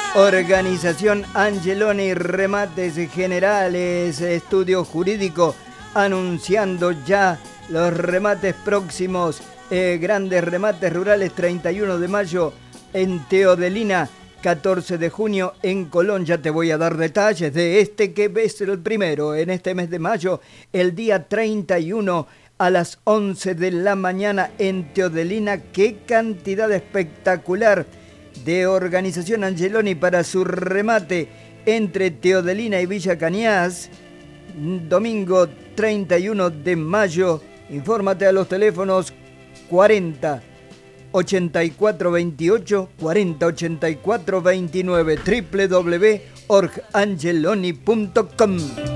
Organización Angeloni Remates Generales, estudio jurídico, anunciando ya los remates próximos, grandes remates rurales, 31 de mayo en Teodelina, 14 de junio en Colón. Ya te voy a dar detalles de este que es el primero en este mes de mayo, el día 31 a las 11 de la mañana en Teodelina. ¡Qué cantidad espectacular de Organización Angeloni para su remate entre Teodelina y Villa Cañas! Domingo 31 de mayo. Infórmate a los teléfonos 40 84 28 40 84 29 www.organgeloni.com.